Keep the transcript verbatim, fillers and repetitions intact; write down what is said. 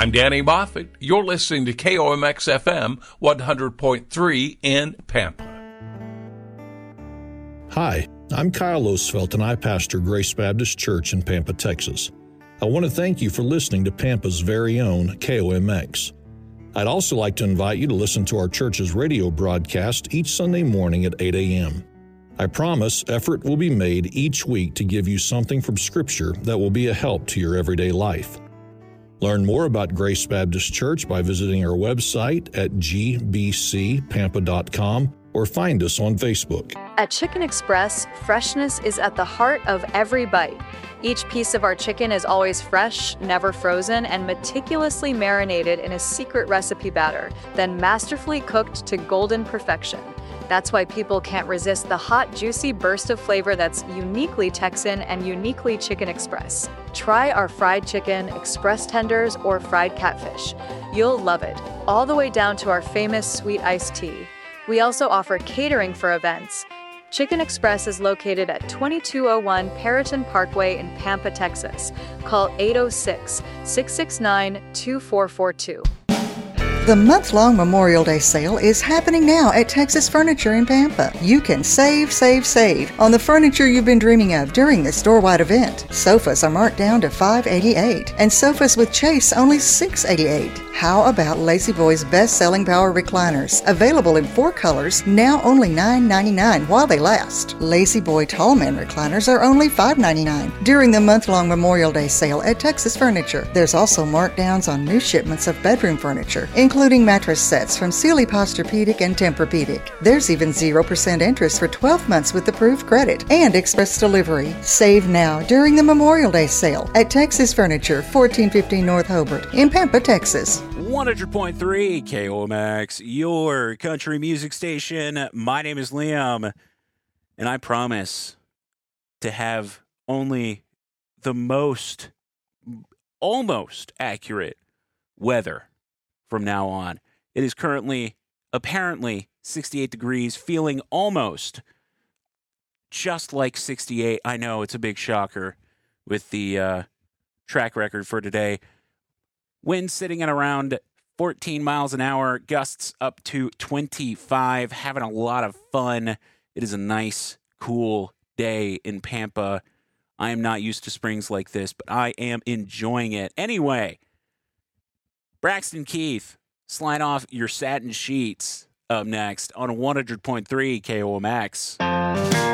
I'm Danny Moffett. You're listening to K O M X F M one hundred point three in Pampa. Hi, I'm Kyle Osfelt and I pastor Grace Baptist Church in Pampa, Texas. I want to thank you for listening to Pampa's very own K O M X. I'd also like to invite you to listen to our church's radio broadcast each Sunday morning at eight a.m. I promise effort will be made each week to give you something from Scripture that will be a help to your everyday life. Learn more about Grace Baptist Church by visiting our website at g b c pampa dot com or find us on Facebook. At Chicken Express, freshness is at the heart of every bite. Each piece of our chicken is always fresh, never frozen, and meticulously marinated in a secret recipe batter, then masterfully cooked to golden perfection. That's why people can't resist the hot, juicy burst of flavor that's uniquely Texan and uniquely Chicken Express. Try our fried chicken, express tenders, or fried catfish. You'll love it, all the way down to our famous sweet iced tea. We also offer catering for events. Chicken Express is located at twenty-two oh one Perriton Parkway in Pampa, Texas. Call eight oh six, six six nine, two four four two. The month-long Memorial Day sale is happening now at Texas Furniture in Pampa. You can save, save, save on the furniture you've been dreaming of during this store-wide event. Sofas are marked down to five dollars and eighty-eight cents and sofas with chase only six dollars and eighty-eight cents. How about La-Z-Boy's best-selling power recliners? Available in four colors, now only nine dollars and ninety-nine cents while they last. La-Z-Boy Tallman recliners are only five dollars and ninety-nine cents during the month-long Memorial Day sale at Texas Furniture. There's also markdowns on new shipments of bedroom furniture, including mattress sets from Sealy Posturepedic and Tempur-Pedic. There's even zero percent interest for twelve months with approved credit and express delivery. Save now during the Memorial Day sale at Texas Furniture, fourteen fifteen North Hobart in Pampa, Texas. one hundred point three K O M X, your country music station. My name is Liam, and I promise to have only the most, almost accurate weather from now on. It is currently, apparently, sixty-eight degrees, feeling almost just like sixty-eight. I know, it's a big shocker with the uh, track record for today. Wind sitting at around fourteen miles an hour, gusts up to twenty-five, having a lot of fun. It is a nice, cool day in Pampa. I am not used to springs like this, but I am enjoying it. Anyway, Braxton Keith, slide off your satin sheets up next on one hundred point three K O M X.